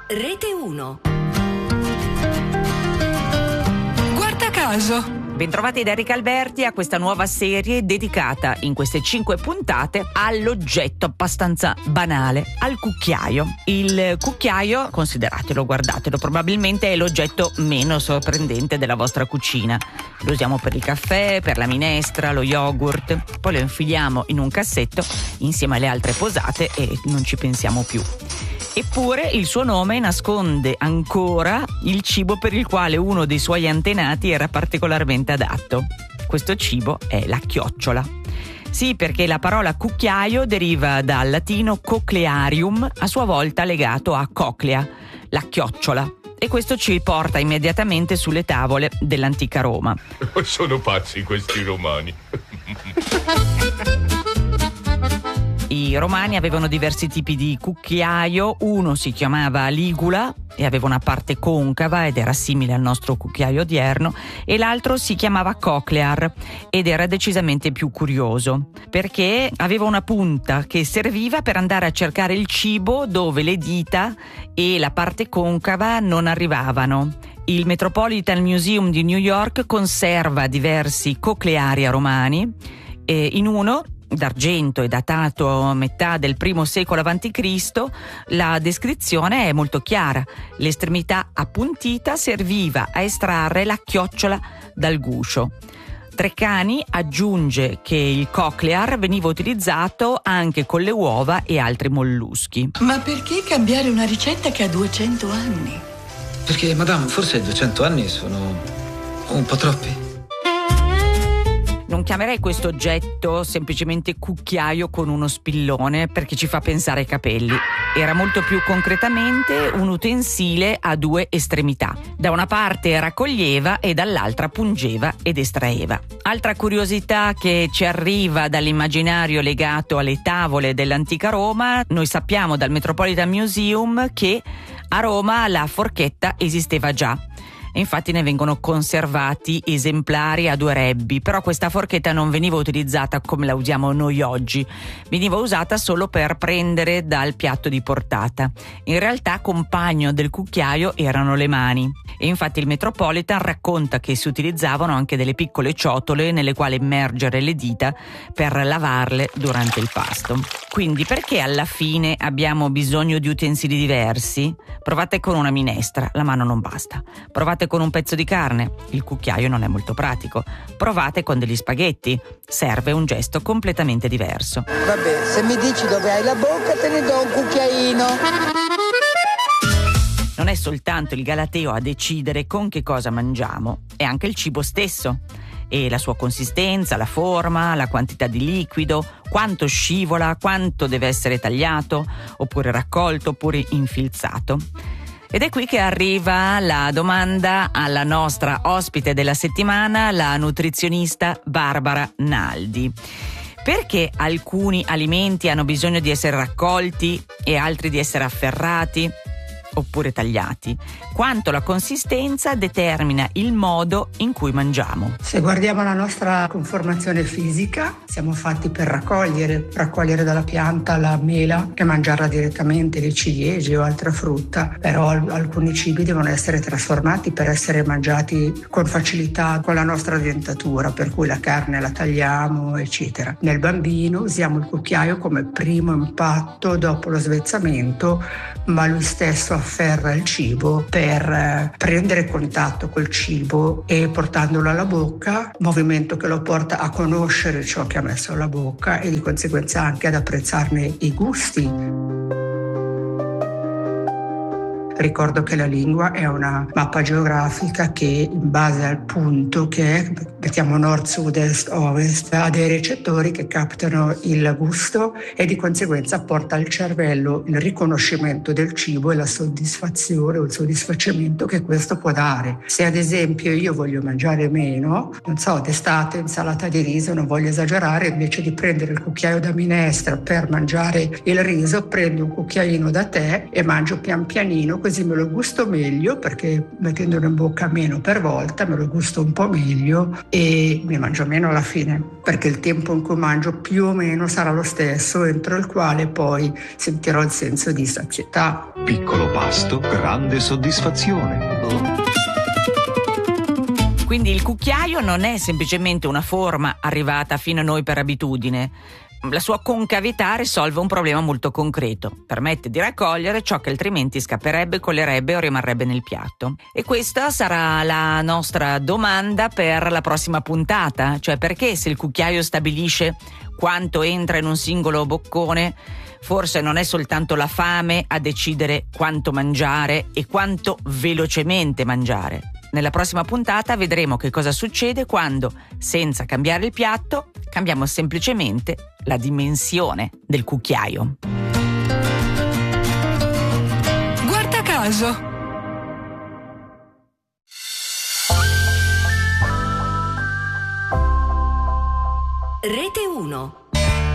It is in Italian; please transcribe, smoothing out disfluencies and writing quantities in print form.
Rete 1. Guarda caso. Bentrovati da Enrica Alberti a questa nuova serie dedicata in queste 5 puntate all'oggetto abbastanza banale, al cucchiaio. Il cucchiaio, consideratelo, guardatelo, probabilmente è l'oggetto meno sorprendente della vostra cucina. Lo usiamo per il caffè, per la minestra, lo yogurt, poi lo infiliamo in un cassetto insieme alle altre posate e non ci pensiamo più. Eppure il suo nome nasconde ancora il cibo per il quale uno dei suoi antenati era particolarmente adatto. Questo cibo è la chiocciola. Sì, perché la parola cucchiaio deriva dal latino cochlearium, a sua volta legato a coclea, la chiocciola. E questo ci porta immediatamente sulle tavole dell'antica Roma. Sono pazzi questi romani. I romani avevano diversi tipi di cucchiaio, uno si chiamava ligula e aveva una parte concava ed era simile al nostro cucchiaio odierno, e l'altro si chiamava cochlear ed era decisamente più curioso perché aveva una punta che serviva per andare a cercare il cibo dove le dita e la parte concava non arrivavano. Il Metropolitan Museum di New York conserva diversi cochlearia romani, in uno d'argento e datato a metà del I secolo a.C., la descrizione è molto chiara. L'estremità appuntita serviva a estrarre la chiocciola dal guscio. Treccani aggiunge che il cochlear veniva utilizzato anche con le uova e altri molluschi. Ma perché cambiare una ricetta che ha 200 anni? Perché, madame, forse 200 anni sono un po' troppi. Non chiamerei questo oggetto semplicemente cucchiaio con uno spillone perché ci fa pensare ai capelli. Era molto più concretamente un utensile a due estremità. Da una parte raccoglieva e dall'altra pungeva ed estraeva. Altra curiosità che ci arriva dall'immaginario legato alle tavole dell'antica Roma: noi sappiamo dal Metropolitan Museum che a Roma la forchetta esisteva già. Infatti ne vengono conservati esemplari a 2 rebbi, però questa forchetta non veniva utilizzata come la usiamo noi oggi, veniva usata solo per prendere dal piatto di portata. In realtà compagno del cucchiaio erano le mani, e infatti il Metropolitan racconta che si utilizzavano anche delle piccole ciotole nelle quali immergere le dita per lavarle durante il pasto. Quindi perché alla fine abbiamo bisogno di utensili diversi? Provate con una minestra, la mano non basta. Provate con un pezzo di carne, il cucchiaio non è molto pratico. Provate con degli spaghetti, serve un gesto completamente diverso. Vabbè, se mi dici dove hai la bocca te ne do un cucchiaino. Non è soltanto il galateo a decidere con che cosa mangiamo, è anche il cibo stesso. E la sua consistenza, la forma, la quantità di liquido, quanto scivola, quanto deve essere tagliato, oppure raccolto, oppure infilzato. Ed è qui che arriva la domanda alla nostra ospite della settimana, la nutrizionista Barbara Naldi. Perché alcuni alimenti hanno bisogno di essere raccolti e altri di essere afferrati oppure tagliati? Quanto la consistenza determina il modo in cui mangiamo? Se guardiamo la nostra conformazione fisica, siamo fatti per raccogliere dalla pianta la mela e mangiarla direttamente, le ciliegie o altra frutta, però alcuni cibi devono essere trasformati per essere mangiati con facilità con la nostra dentatura, per cui la carne la tagliamo, eccetera. Nel bambino usiamo il cucchiaio come primo impatto dopo lo svezzamento, ma lui stesso afferra il cibo per prendere contatto col cibo e portandolo alla bocca, movimento che lo porta a conoscere ciò che ha messo alla bocca e di conseguenza anche ad apprezzarne i gusti. Ricordo che la lingua è una mappa geografica che, in base al punto che è, mettiamo nord, sud, est, ovest, ha dei recettori che captano il gusto e di conseguenza porta al cervello il riconoscimento del cibo e la soddisfazione o il soddisfacimento che questo può dare. Se ad esempio io voglio mangiare meno, non so, d'estate insalata di riso, non voglio esagerare, invece di prendere il cucchiaio da minestra per mangiare il riso, prendo un cucchiaino da tè e mangio pian pianino, così me lo gusto meglio, perché mettendolo in bocca meno per volta me lo gusto un po' meglio e ne mangio meno alla fine, perché il tempo in cui mangio più o meno sarà lo stesso, entro il quale poi sentirò il senso di sazietà. Piccolo pasto, grande soddisfazione. Quindi il cucchiaio non è semplicemente una forma arrivata fino a noi per abitudine. La sua concavità risolve un problema molto concreto, permette di raccogliere ciò che altrimenti scapperebbe, colerebbe o rimarrebbe nel piatto. E questa sarà la nostra domanda per la prossima puntata, cioè perché se il cucchiaio stabilisce quanto entra in un singolo boccone, forse non è soltanto la fame a decidere quanto mangiare e quanto velocemente mangiare. Nella prossima puntata vedremo che cosa succede quando, senza cambiare il piatto, cambiamo semplicemente la dimensione del cucchiaio. Guarda caso. Rete 1.